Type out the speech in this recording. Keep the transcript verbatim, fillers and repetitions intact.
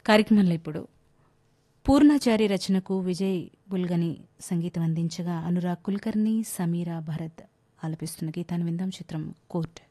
కార్యక్రమంలో ఇప్పుడు పూర్ణాచారి రచనకు విజయ్ బుల్గని సంగీతం అందించగా అనురాగ్ కుల్కర్ని సమీరా భరత్ ఆలపిస్తున్న గీతాన్ని విందాం. చిత్రం కోర్ట్.